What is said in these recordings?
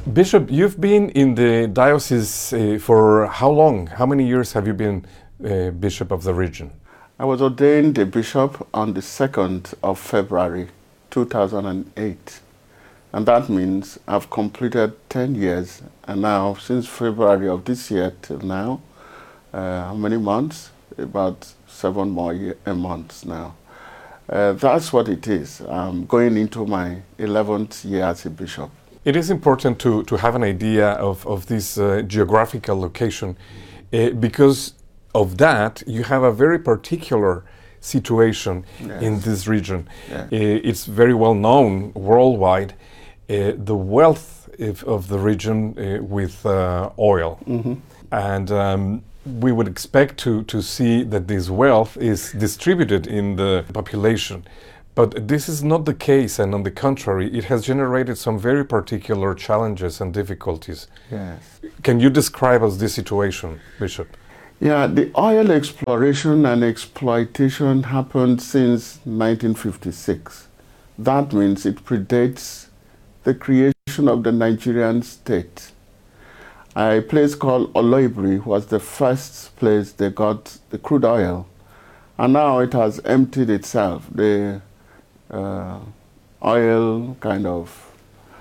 Bishop, you've been in the diocese for how long? How many years have you been bishop of the region? I was ordained a bishop on the 2nd of February 2008. And that means I've completed 10 years. And now, since February of this year till now, how many months? About 7 more months now. That's what it is. I'm going into my 11th year as a bishop. It is important to have an idea of this geographical location because of that you have a very particular situation in this region. It's very well known worldwide, the wealth of the region with oil. And we would expect to see that this wealth is distributed in the population. But this is not the case, and on the contrary, it has generated some very particular challenges and difficulties. Yes. Can you describe us this situation, Bishop? Yeah, the oil exploration and exploitation happened since 1956. That means it predates the creation of the Nigerian state. A place called Oloibiri was the first place they got the crude oil, and now it has emptied itself. The oil kind of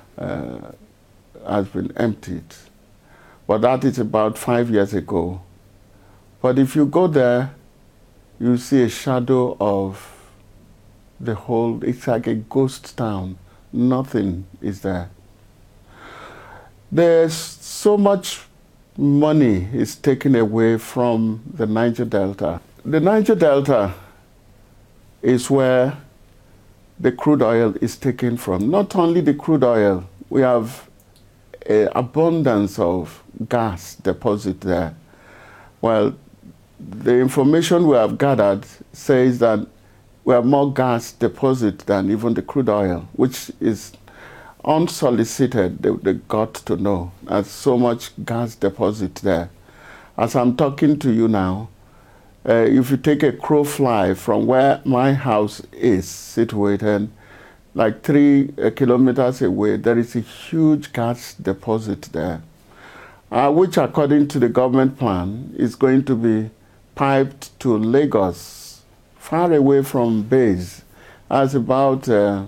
has been emptied. But that is about 5 years ago. But if you go there, you see a shadow of the whole, it's like a ghost town. Nothing is there. There's so much money is taken away from the Niger Delta. The Niger Delta is where the crude oil is taken from. Not only the crude oil, we have an abundance of gas deposit there. Well, the information we have gathered says that we have more gas deposit than even the crude oil, which is unsolicited. They got to know there's so much gas deposit there. As I'm talking to you now, if you take a crow fly from where my house is situated, like 3 kilometers away, there is a huge gas deposit there, which according to the government plan is going to be piped to Lagos, far away from base, as about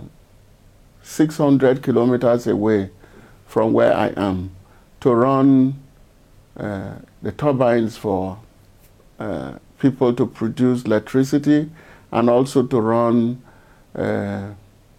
600 kilometers away from where I am, to run the turbines for people to produce electricity, and also to run a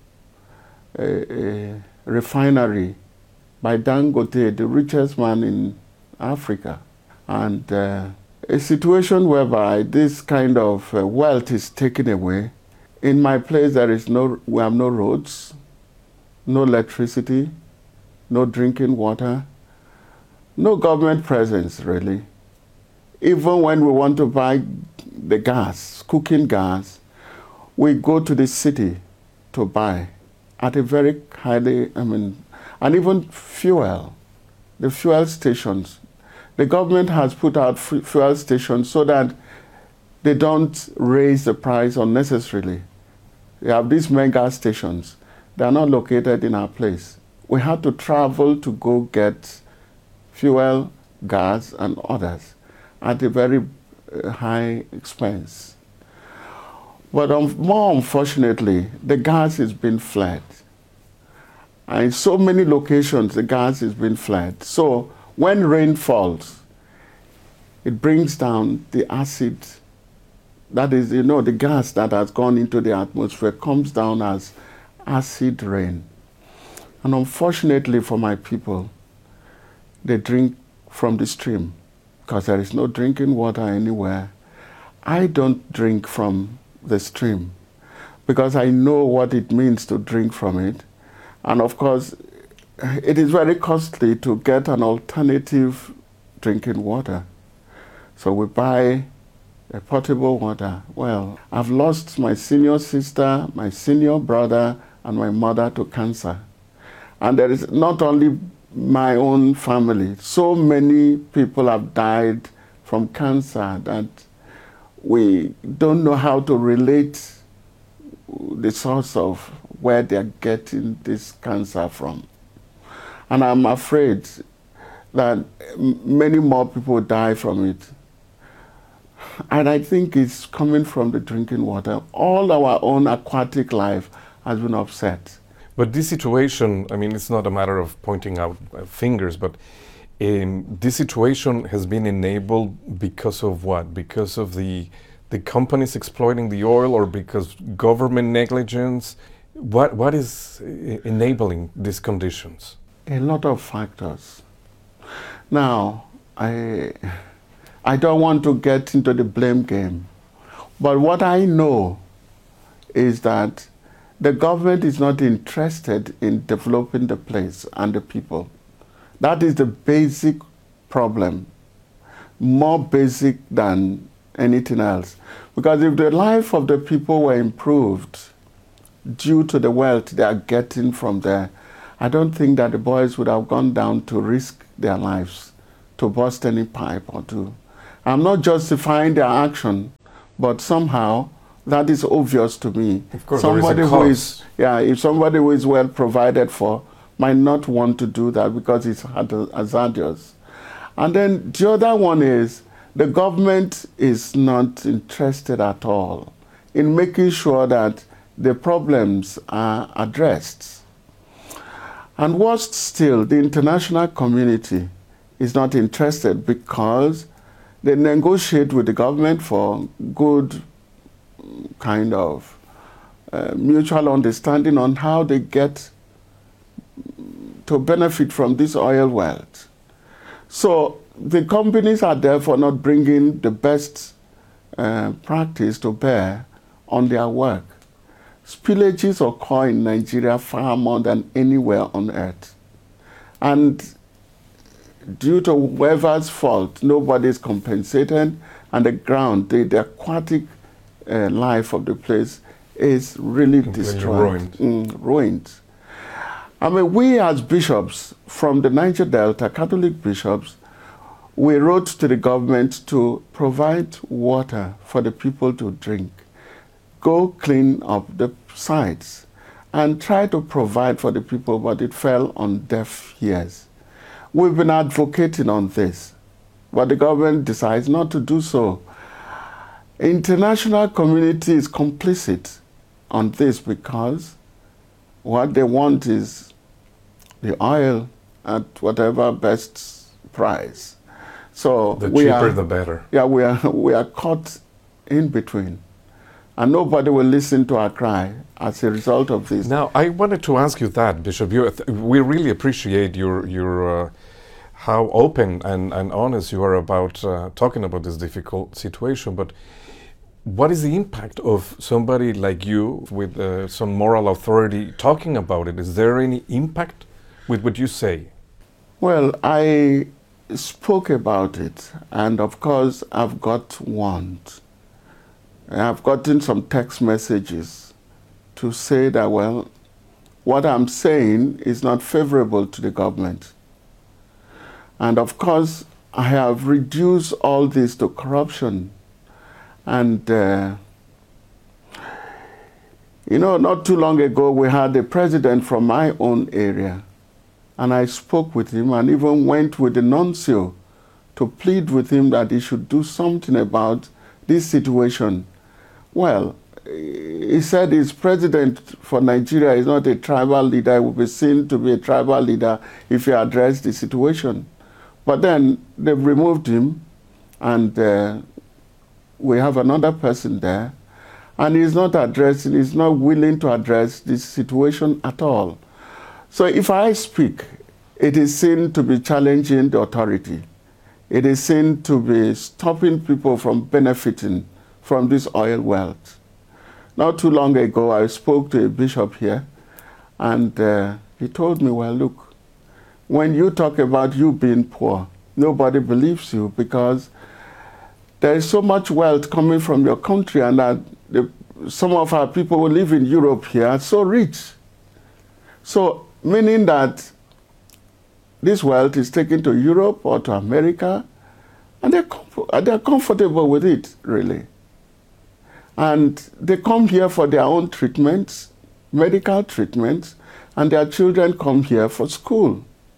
refinery by Dangote, the richest man in Africa. And a situation whereby this kind of wealth is taken away. In my place, we have no roads, no electricity, no drinking water, no government presence, really. Even when we want to buy the gas, cooking gas, we go to the city to buy at a very highly, and even fuel, the fuel stations. The government has put out fuel stations so that they don't raise the price unnecessarily. They have these mega stations. They are not located in our place. We have to travel to go get fuel, gas, and others at a very high expense. But more unfortunately, the gas is being fled. And in so many locations, the gas is being fled. So when rain falls, it brings down the acid. That is, the gas that has gone into the atmosphere comes down as acid rain. And unfortunately for my people, they drink from the stream because there is no drinking water anywhere. I don't drink from the stream because I know what it means to drink from it. And of course, it is very costly to get an alternative drinking water. So we buy a potable water. Well, I've lost my senior sister, my senior brother, and my mother to cancer. And there is not only my own family, so many people have died from cancer that we don't know how to relate the source of where they're getting this cancer from. And I'm afraid that many more people die from it. And I think it's coming from the drinking water. All our own aquatic life has been upset. But this situation, I mean, it's not a matter of pointing out fingers, but this situation has been enabled because of what? Because of the companies exploiting the oil, or because government negligence? What is enabling these conditions? A lot of factors. Now, I don't want to get into the blame game, but what I know is that the government is not interested in developing the place and the people. That is the basic problem, more basic than anything else. Because if the life of the people were improved due to the wealth they are getting from there, I don't think that the boys would have gone down to risk their lives to burst any pipe or two. I'm not justifying their action, but somehow that is obvious to me. Of course, somebody there is a cause. if somebody who is well provided for might not want to do that because it's hazardous. And then the other one is the government is not interested at all in making sure that the problems are addressed. And worst still, the international community is not interested because they negotiate with the government for good kind of mutual understanding on how they get to benefit from this oil wealth. So the companies are therefore not bringing the best practice to bear on their work. Spillages occur in Nigeria far more than anywhere on earth. And due to whoever's fault, nobody is compensated, and the ground, the aquatic life of the place is really destroyed, ruined. I mean, we as bishops from the Niger Delta, Catholic bishops, we wrote to the government to provide water for the people to drink, go clean up the sites, and try to provide for the people, but it fell on deaf ears. We've been advocating on this, but the government decides not to do so. International community is complicit on this because what they want is the oil at whatever best price. So the cheaper the better. Yeah, we are caught in between, and nobody will listen to our cry as a result of this. Now, I wanted to ask you that, Bishop. We really appreciate your how open and honest you are about talking about this difficult situation. But what is the impact of somebody like you with some moral authority talking about it? Is there any impact with what you say? Well, I spoke about it, and of course I've got warned. I've gotten some text messages to say that, well, what I'm saying is not favorable to the government. And of course, I have reduced all this to corruption. And, you know, not too long ago, we had a president from my own area. And I spoke with him and even went with the nuncio to plead with him that he should do something about this situation. Well, he said his president for Nigeria is not a tribal leader. He will be seen to be a tribal leader if he addressed the situation. But then they've removed him, and we have another person there, and he's not willing to address this situation at all. So if I speak, it is seen to be challenging the authority. It is seen to be stopping people from benefiting from this oil wealth. Not too long ago, I spoke to a bishop here, and he told me, well, look, when you talk about you being poor, nobody believes you because there is so much wealth coming from your country, and that some of our people who live in Europe here are so rich. So, meaning that this wealth is taken to Europe or to America, and they're comfortable with it, really. And they come here for their own treatments, medical treatments, and their children come here for school.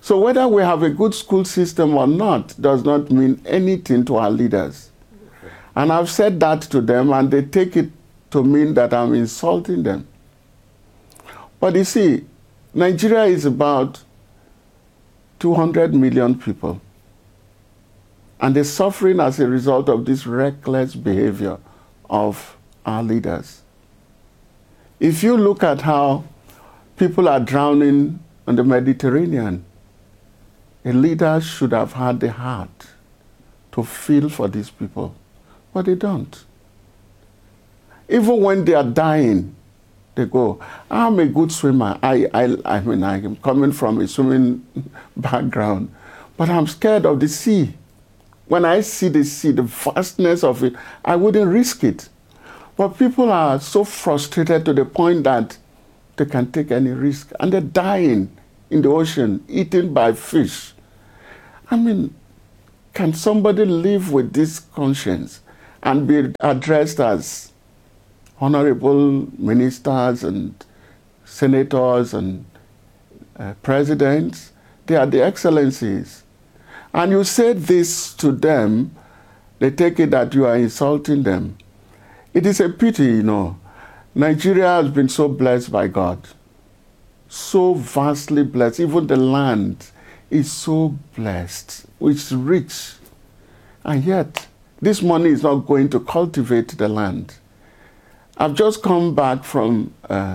So whether we have a good school system or not does not mean anything to our leaders. And I've said that to them, and they take it to mean that I'm insulting them. But you see, Nigeria is about 200 million people. And they're suffering as a result of this reckless behavior of our leaders. If you look at how people are drowning in the Mediterranean, a leader should have had the heart to feel for these people, but they don't. Even when they are dying, they go, I'm a good swimmer. I mean, I'm coming from a swimming background, but I'm scared of the sea. When I see the sea, the vastness of it, I wouldn't risk it. But people are so frustrated to the point that they can take any risk, and they're dying in the ocean, eaten by fish. I mean, can somebody live with this conscience and be addressed as honorable ministers and senators and presidents? They are the excellencies. And you say this to them, they take it that you are insulting them. It is a pity, you know. Nigeria has been so blessed by God. So vastly blessed. Even the land is so blessed. It's rich. And yet, this money is not going to cultivate the land. I've just come back from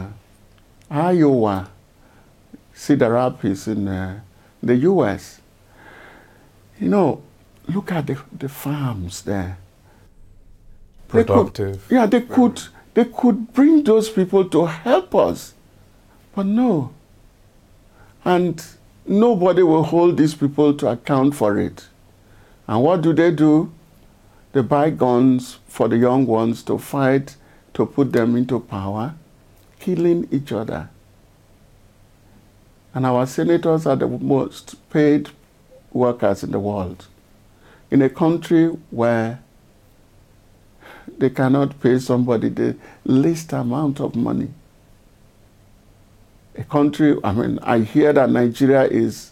Iowa, Cedar Rapids in the U.S. You know, look at the farms there. Productive. They could bring those people to help us, but no. And nobody will hold these people to account for it. And what do? They buy guns for the young ones to fight, to put them into power, killing each other. And our senators are the most paid workers in the world. In a country where they cannot pay somebody the least amount of money. A country, I mean, I hear that Nigeria is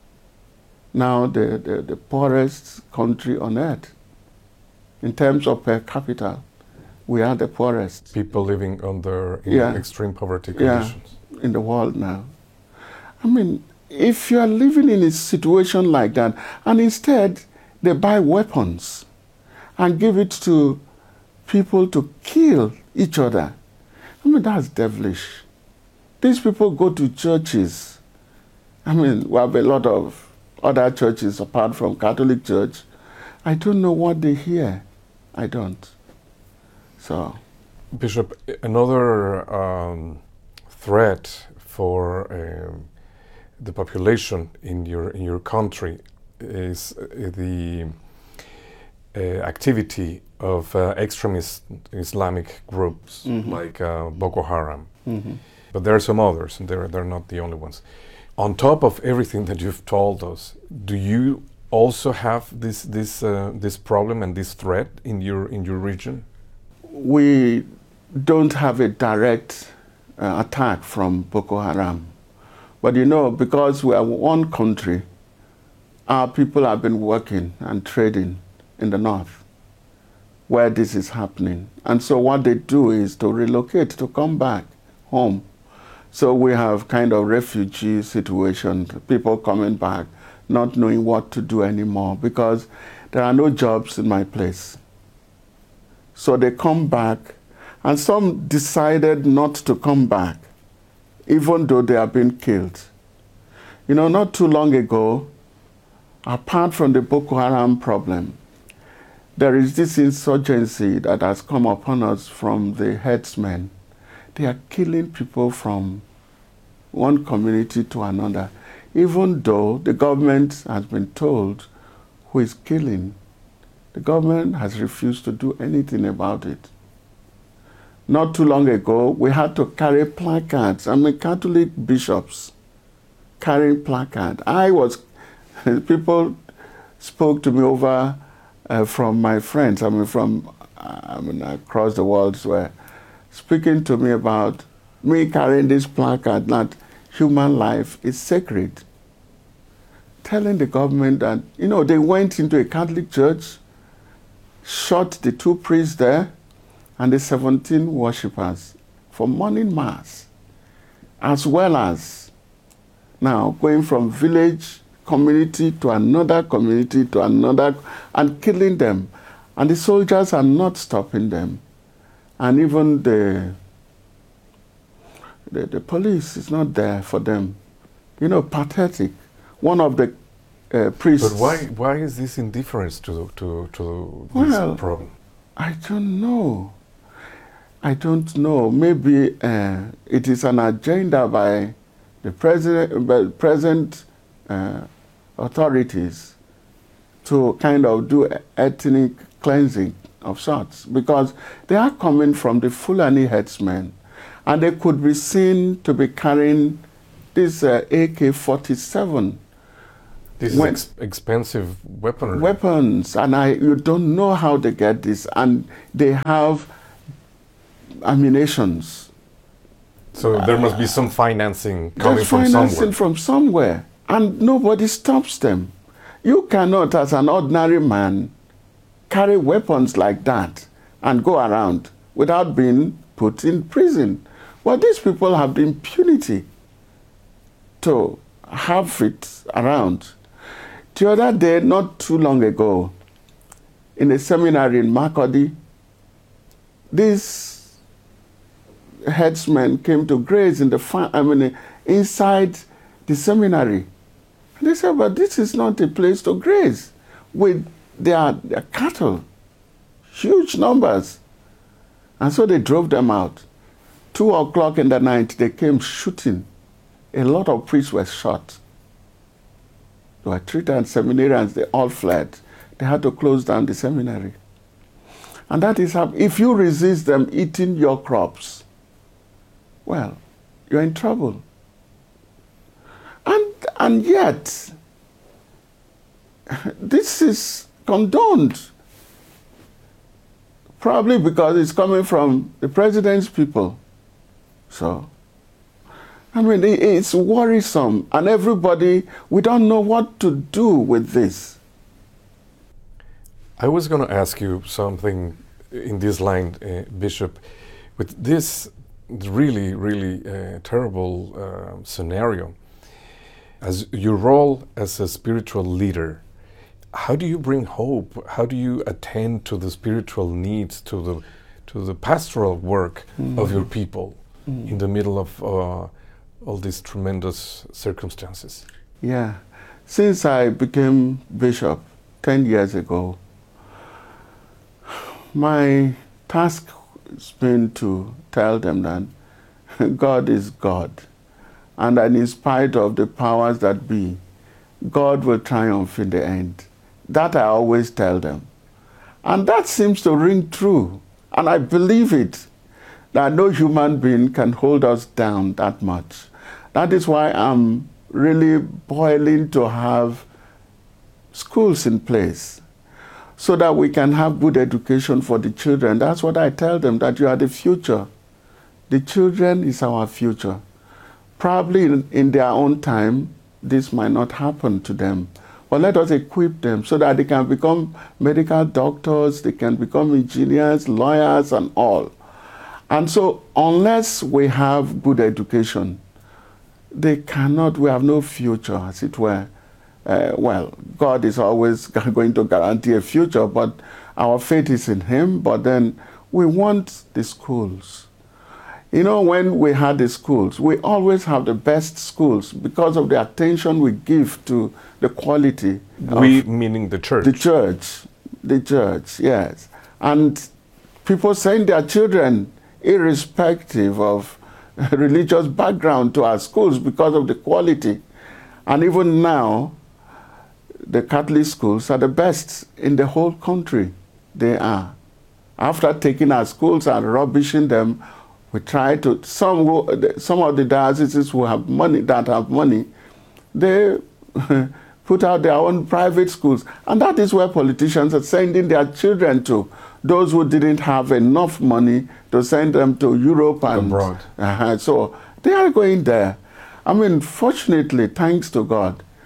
now the poorest country on earth. In terms of per capita, we are the poorest. People living under extreme poverty conditions. Yeah, in the world now. I mean, if you are living in a situation like that, and instead they buy weapons and give it to people to kill each other, I mean, that's devilish. These people go to churches. I mean, we have a lot of other churches apart from Catholic Church. I don't know what they hear. I don't. So, Bishop, another threat for the population in your country is the activity of extremist Islamic groups like Boko Haram. But there are some others, and they're not the only ones. On top of everything that you've told us, do you also have this problem and this threat in your region? We don't have a direct attack from Boko Haram. But you know, because we are one country, our people have been working and trading in the north where this is happening. And so what they do is to relocate, to come back home. So we have kind of refugee situation, people coming back, not knowing what to do anymore because there are no jobs in my place. So they come back, and some decided not to come back, even though they have been killed. You know, not too long ago, apart from the Boko Haram problem, there is this insurgency that has come upon us from the herdsmen. They are killing people from one community to another, even though the government has been told who is killing. The government has refused to do anything about it. Not too long ago, we had to carry placards. I mean, Catholic bishops carrying placards. People spoke to me over from my friends, across the world, were speaking to me about me carrying this placard that human life is sacred. telling the government that, they went into a Catholic church, shot the 2 priests there and the 17 worshippers for morning mass, as well as now going from village community to another community to another and killing them. And the soldiers are not stopping them. And even the police is not there for them. Pathetic. One of the priests... But why is this indifference to this problem? I don't know. Maybe it is an agenda by the present authorities to kind of do ethnic cleansing of sorts, because they are coming from the Fulani herdsmen, and they could be seen to be carrying this AK-47. This is expensive weaponry. Weapons, and you don't know how they get this, and they have ammunitions. So there must be some financing coming from somewhere, and nobody stops them. You cannot, as an ordinary man, carry weapons like that and go around without being put in prison. Well, these people have the impunity to have it around. The other day, not too long ago, in a seminary in Makurdi, these headsmen came to graze inside the seminary. And they said, but this is not a place to graze with their cattle, huge numbers. And so they drove them out. 2 o'clock in the night, they came shooting. A lot of priests were shot. They were treated, and seminarians, they all fled. They had to close down the seminary. And that is how, if you resist them eating your crops, well, you're in trouble. And yet, this is condoned, probably because it's coming from the president's people. So, it's worrisome, and everybody, we don't know what to do with this. I was going to ask you something in this line, Bishop. With this really, really terrible scenario, as your role as a spiritual leader, how do you bring hope? How do you attend to the spiritual needs, to the pastoral work of your people in the middle of all these tremendous circumstances? Yeah. Since I became bishop 10 years ago, my task has been to tell them that God is God, and that in spite of the powers that be, God will triumph in the end. That I always tell them. And that seems to ring true. And I believe it, that no human being can hold us down that much. That is why I'm really boiling to have schools in place, so that we can have good education for the children. That's what I tell them, that you are the future. The children is our future. Probably in their own time, this might not happen to them. But let us equip them so that they can become medical doctors, they can become engineers, lawyers, and all. And so unless we have good education, we have no future, as it were. God is always going to guarantee a future, but our faith is in Him. But then we want the schools. When we had the schools, we always have the best schools because of the attention we give to the quality. We, meaning the church. The church, yes. And people send their children, irrespective of religious background, to our schools because of the quality. And even now, the Catholic schools are the best in the whole country. They are. After taking our schools and rubbishing them, we try to, some of the dioceses who have money, they put out their own private schools. And that is where politicians are sending their children to. Those who didn't have enough money to send them to Europe and abroad. So they are going there. Fortunately, thanks to God,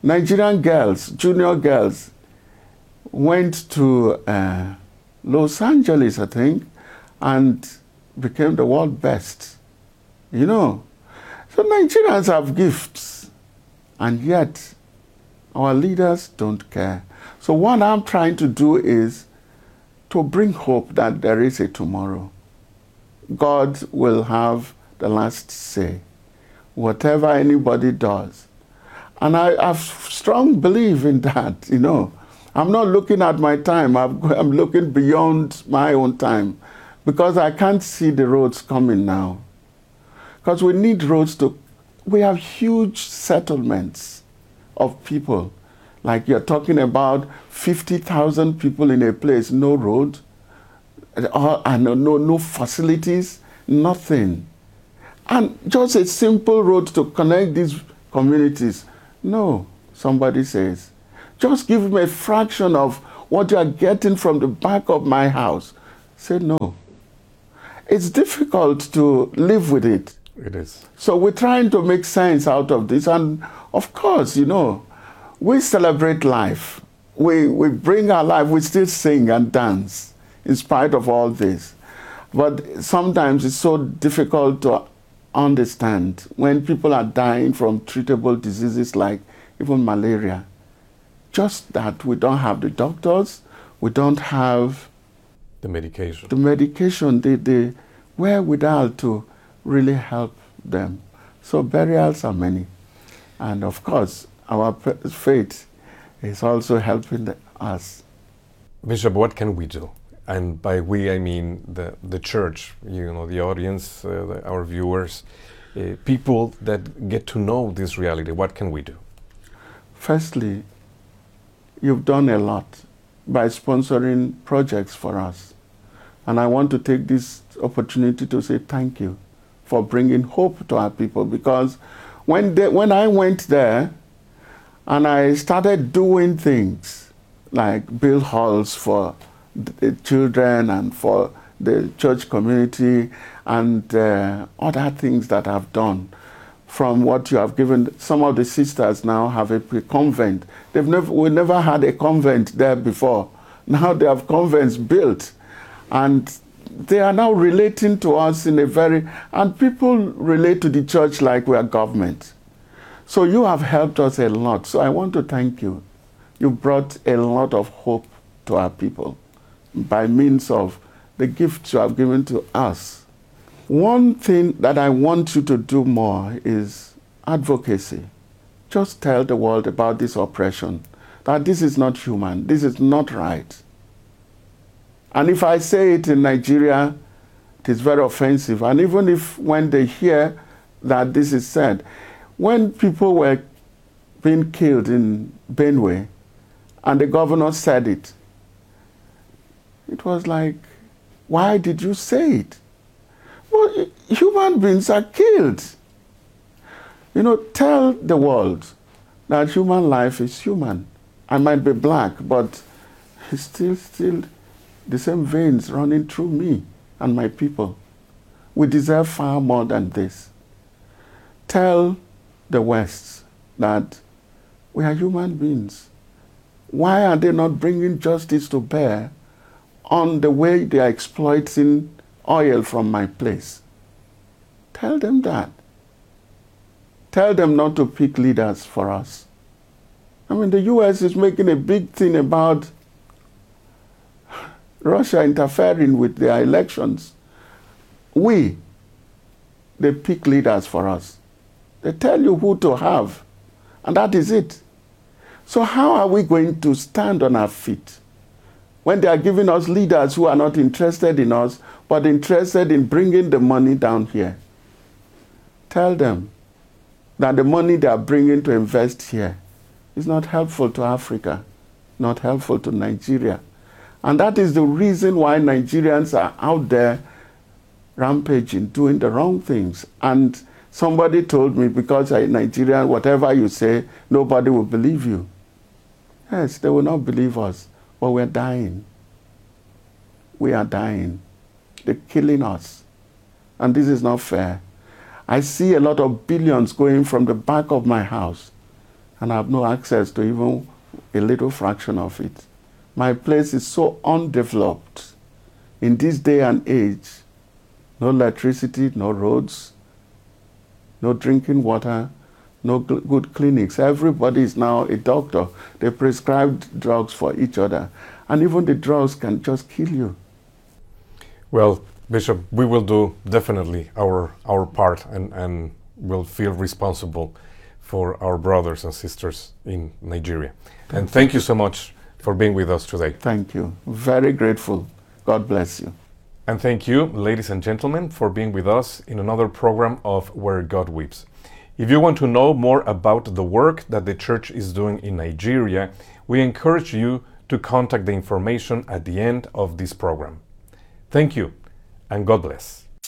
Nigerian girls, junior girls, went to Los Angeles, I think, and became the world best. You know, so Nigerians have gifts, and yet our leaders don't care. So what I'm trying to do is to bring hope that there is a tomorrow. God will have the last say, whatever anybody does. And I have strong belief in that, you know. I'm not looking at my time, I'm looking beyond my own time, because I can't see the roads coming now. Because we need roads we have huge settlements of people. Like you're talking about 50,000 people in a place, no road, and no facilities, nothing. And just a simple road to connect these communities. No, somebody says, just give me a fraction of what you are getting from the back of my house. Say no. It's difficult to live with it. It is. So we're trying to make sense out of this. And of course, you know, we celebrate life. We bring our life, we still sing and dance in spite of all this. But sometimes it's so difficult to understand when people are dying from treatable diseases like even malaria. Just that we don't have the doctors, we don't have the medication. The wherewithal to really help them. So burials are many. And of course, our faith is also helping us. Bishop, what can we do? And by we, I mean the church, you know, the audience, our viewers, people that get to know this reality. What can we do? Firstly, you've done a lot by sponsoring projects for us. And I want to take this opportunity to say thank you for bringing hope to our people, because when I went there and I started doing things like build halls for the children and for the church community and other things that I've done from what you have given. Some of the sisters now have a convent. We never had a convent there before. Now they have convents built, and they are now relating to us in a very, and people relate to the church like we are government. So you have helped us a lot. So I want to thank you. You brought a lot of hope to our people by means of the gifts you have given to us. One thing that I want you to do more is advocacy. Just tell the world about this oppression, that this is not human, this is not right. And if I say it in Nigeria, it is very offensive. And even if when they hear that this is said, when people were being killed in Benue and the governor said it, it was like, why did you say it? Well, human beings are killed. You know, tell the world that human life is human. I might be black, but it's still the same veins running through me and my people. We deserve far more than this. Tell the West that we are human beings. Why are they not bringing justice to bear on the way they are exploiting oil from my place? Tell them that. Tell them not to pick leaders for us. I mean, the US is making a big thing about Russia interfering with their elections. They pick leaders for us. They tell you who to have, and that is it. So how are we going to stand on our feet when they are giving us leaders who are not interested in us, but interested in bringing the money down here? Tell them that the money they are bringing to invest here is not helpful to Africa, not helpful to Nigeria. And that is the reason why Nigerians are out there rampaging, doing the wrong things. And somebody told me, because I'm Nigerian, whatever you say, nobody will believe you. Yes, they will not believe us, but we're dying. We are dying. They're killing us. And this is not fair. I see a lot of billions going from the back of my house, and I have no access to even a little fraction of it. My place is so undeveloped. In this day and age, no electricity, no roads, no drinking water, no good clinics. Everybody is now a doctor. They prescribe drugs for each other. And even the drugs can just kill you. Well, Bishop, we will do definitely our part and will feel responsible for our brothers and sisters in Nigeria. And thank you so much for being with us today. Thank you. Very grateful. God bless you. And thank you, ladies and gentlemen, for being with us in another program of Where God Weeps. If you want to know more about the work that the church is doing in Nigeria, we encourage you to contact the information at the end of this program. Thank you, and God bless.